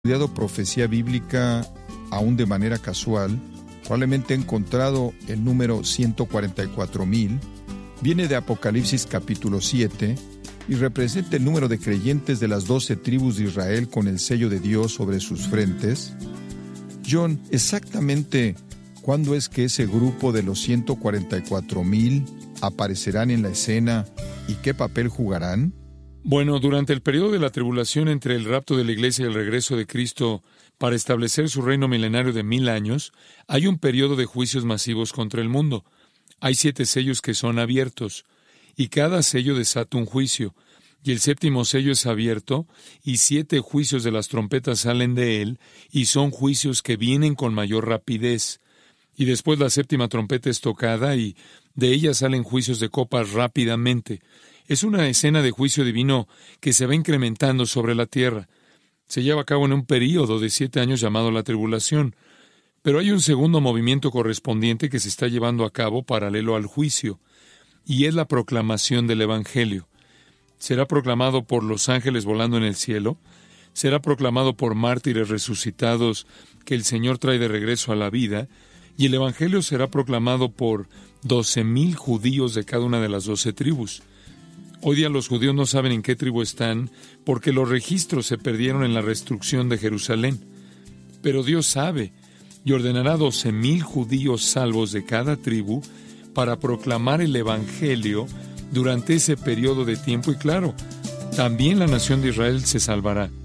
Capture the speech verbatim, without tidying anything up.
estudiado profecía bíblica aún de manera casual, probablemente he encontrado el número ciento cuarenta y cuatro mil, viene de Apocalipsis capítulo siete y representa el número de creyentes de las doce tribus de Israel con el sello de Dios sobre sus frentes. John, exactamente ¿cuándo es que ese grupo de los ciento cuarenta y cuatro mil aparecerán en la escena y qué papel jugarán? Bueno, durante el periodo de la tribulación entre el rapto de la iglesia y el regreso de Cristo para establecer su reino milenario de mil años, hay un periodo de juicios masivos contra el mundo. Hay siete sellos que son abiertos, y cada sello desata un juicio, y el séptimo sello es abierto, y siete juicios de las trompetas salen de él, y son juicios que vienen con mayor rapidez. Y después la séptima trompeta es tocada, y de ella salen juicios de copas rápidamente. Es una escena de juicio divino que se va incrementando sobre la tierra. Se lleva a cabo en un período de siete años llamado la tribulación. Pero hay un segundo movimiento correspondiente que se está llevando a cabo paralelo al juicio, y es la proclamación del Evangelio. Será proclamado por los ángeles volando en el cielo, será proclamado por mártires resucitados que el Señor trae de regreso a la vida, y el Evangelio será proclamado por doce mil judíos de cada una de las doce tribus. Hoy día los judíos no saben en qué tribu están porque los registros se perdieron en la destrucción de Jerusalén. Pero Dios sabe y ordenará doce mil judíos salvos de cada tribu para proclamar el Evangelio durante ese periodo de tiempo. Y claro, también la nación de Israel se salvará.